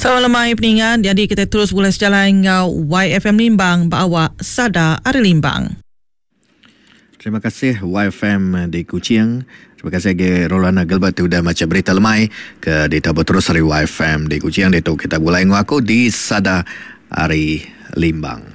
Selamat malam peningat. Jadi kita terus boleh sejalan dengan YFM Limbang bahawa Sada Ari Limbang. Terima kasih YFM di Kuching. Terima kasih ke Rolana Gilbert sudah macam berita lemai ke data terus dari YFM di Kuching. Itu kita mulai ngaku di Sada Ari Limbang.